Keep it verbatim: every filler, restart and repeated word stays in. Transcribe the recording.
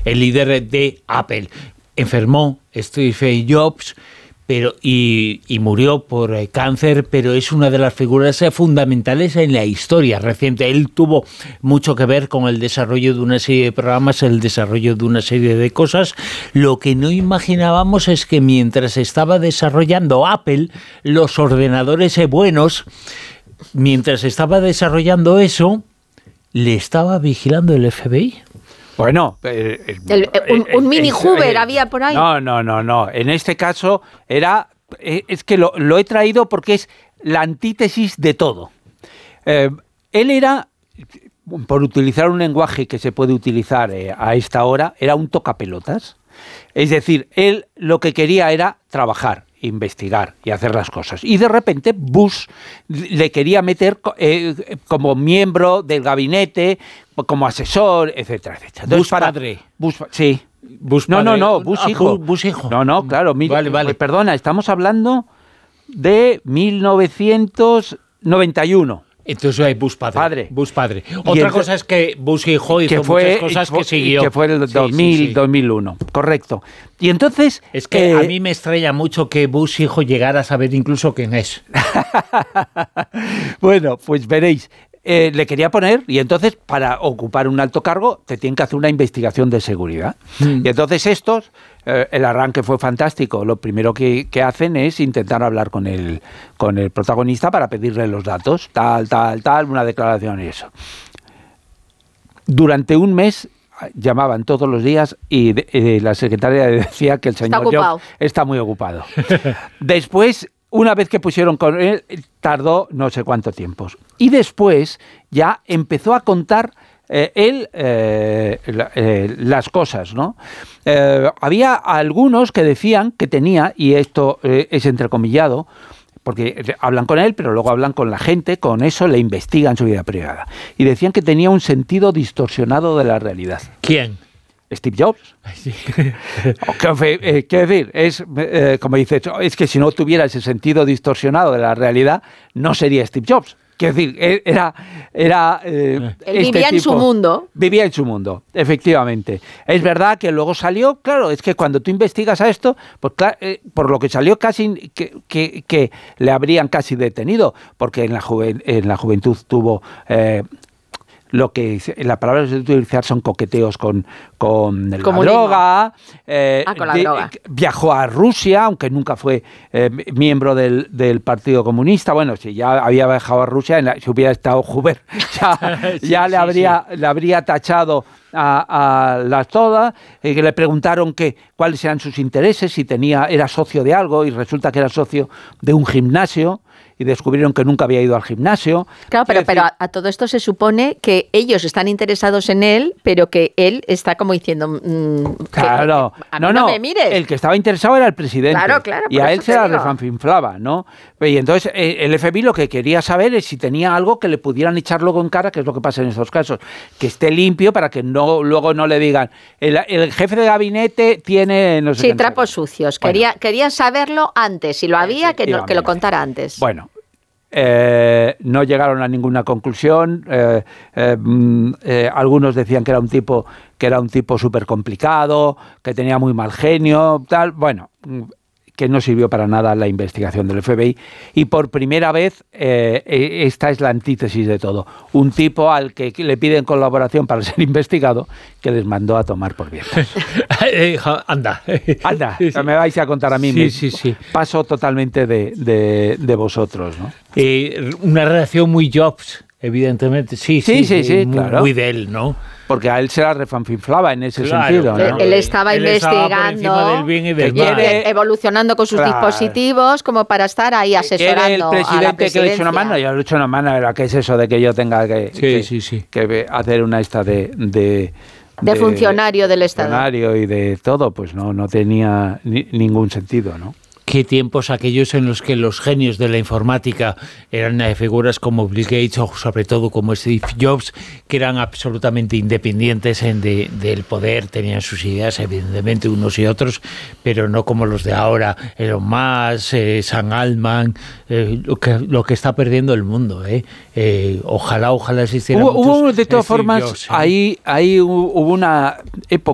el líder de Apple. Enfermó Steve Jobs, pero y, y murió por eh, cáncer, pero es una de las figuras eh, fundamentales en la historia reciente. Él tuvo mucho que ver con el desarrollo de una serie de programas, el desarrollo de una serie de cosas. Lo que no imaginábamos es que mientras estaba desarrollando Apple, los ordenadores eh, buenos, mientras estaba desarrollando eso, le estaba vigilando el F B I. Bueno, eh, eh, el, eh, un, un eh, mini eh, Hoover eh, había por ahí. No, no, no, no. En este caso era, eh, es que lo, lo he traído porque es la antítesis de todo. Eh, él era, por utilizar un lenguaje que se puede utilizar eh, a esta hora, era un tocapelotas. Es decir, él lo que quería era trabajar, investigar y hacer las cosas. Y de repente Bush le quería meter eh, como miembro del gabinete, como asesor, etcétera, etcétera. Entonces, Bush para, padre. Bush, sí. Bush no, padre. no, no, Bush Ah, hijo. Bush hijo. No, no, claro. Mil, vale, vale. Perdona, estamos hablando de mil novecientos noventa y uno. Entonces hay Bush padre. Padre. Bush padre. Y Otra entonces, cosa es que Bush hijo hizo que fue, muchas cosas fue, que siguió. Que fue el dos mil, sí, sí, sí. dos mil uno, correcto. Y entonces... Es que eh, a mí me extraña mucho que Bush hijo llegara a saber incluso quién es. Bueno, pues veréis. Eh, le quería poner, y entonces para ocupar un alto cargo te tienen que hacer una investigación de seguridad. Mm. Y entonces estos, eh, el arranque fue fantástico. Lo primero que, que hacen es intentar hablar con el, con el protagonista para pedirle los datos, tal, tal, tal, una declaración y eso. Durante un mes llamaban todos los días y de, eh, la secretaria decía que el señor Jobs está muy ocupado. Después... Una vez que pusieron con él, tardó no sé cuánto tiempo. Y después ya empezó a contar eh, él eh, la, eh, las cosas, ¿no? Eh, había algunos que decían que tenía, y esto eh, es entrecomillado, porque hablan con él, pero luego hablan con la gente, con eso le investigan su vida privada. Y decían que tenía un sentido distorsionado de la realidad. ¿Quién? Steve Jobs. Sí. eh, quiero decir, es eh, como dices, es que si no tuviera ese sentido distorsionado de la realidad, no sería Steve Jobs. Quiero decir, era... era eh, Él este vivía tipo, en su mundo. Vivía en su mundo, efectivamente. Es verdad que luego salió, claro, es que cuando tú investigas a esto, pues claro, eh, por lo que salió casi, que, que, que le habrían casi detenido, porque en la, juven, en la juventud tuvo... Eh, lo que la palabra que se debe utilizar son coqueteos con, con la droga, eh, ah, con la de, droga. Viajó a Rusia, aunque nunca fue eh, miembro del, del Partido Comunista. Bueno, si ya había viajado a Rusia, en la, si hubiera estado Hoover, ya, sí, ya sí, le, habría, sí. le habría tachado a, a las todas, eh, que le preguntaron que, cuáles eran sus intereses, si tenía era socio de algo, y resulta que era socio de un gimnasio, y descubrieron que nunca había ido al gimnasio. Claro, pero, pero a, a todo esto se supone que ellos están interesados en él, pero que él está como diciendo... Mmm, claro, que, a no, mí no, no me mires. El que estaba interesado era el presidente. Claro, claro. Y a él se la refanfinflaba, ¿no? Y entonces el F B I lo que quería saber es si tenía algo que le pudieran echar luego en cara, que es lo que pasa en estos casos, que esté limpio para que no luego no le digan, el, el jefe de gabinete tiene... No sé sí, qué trapos sucios. Bueno. Quería, querían saberlo antes, si lo había, que, no, que lo contara antes. Bueno. Eh, no llegaron a ninguna conclusión. Eh, eh, eh, algunos decían que era un tipo que era un tipo súper complicado, que tenía muy mal genio, tal. Bueno, que no sirvió para nada la investigación del F B I. Y por primera vez, eh, esta es la antítesis de todo. Un tipo al que le piden colaboración para ser investigado, que les mandó a tomar por vientos. Anda. Anda, me vais a contar a mí. Sí, me sí, sí. Paso totalmente de, de, de vosotros, ¿no? Eh, una relación muy Jobs, evidentemente. Sí, sí, sí, sí, sí muy, claro. muy de él, ¿no? Porque a él se la refanfinflaba en ese claro, sentido, ¿no? Él, él estaba él investigando, estaba del bien y del y mal. evolucionando con sus claro. dispositivos como para estar ahí asesorando ¿Quiere el presidente a la que le eche una mano? Yo le echo una mano. ¿Qué es eso de que yo tenga que, sí, que, sí, sí. que hacer una esta de... de De, de funcionario del Estado. Funcionario y de todo, pues no, no tenía ni, ningún sentido, ¿no? Qué tiempos aquellos en los que los genios de la informática eran eh, figuras como Bill Gates o sobre todo como Steve Jobs, que eran absolutamente independientes en de, del poder, tenían sus ideas evidentemente unos y otros, pero no como los de ahora, Elon Musk, eh, Sam Altman, eh, lo, que, lo que está perdiendo el mundo. Eh. Eh, ojalá, ojalá existiera hubo, muchos hubo de todas Steve formas, Jobs, ¿eh? ahí, ahí hubo una época